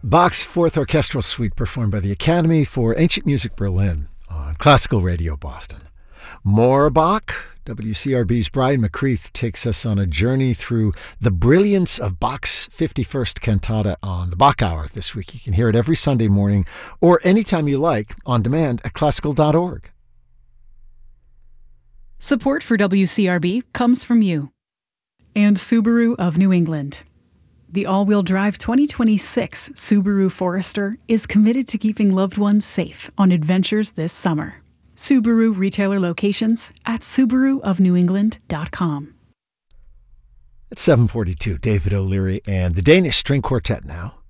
Bach's Fourth Orchestral Suite performed by the Academy for Ancient Music Berlin on Classical Radio Boston. More Bach. WCRB's Brian McCreath takes us on a journey through the brilliance of Bach's 51st cantata on the Bach Hour this week. You can hear it every Sunday morning or anytime you like on demand at classical.org. Support for WCRB comes from you and Subaru of New England. The all-wheel drive 2026 Subaru Forester is committed to keeping loved ones safe on adventures this summer. Subaru retailer locations at subaruofnewengland.com. It's 7:42. David O'Leary and the Danish String Quartet now.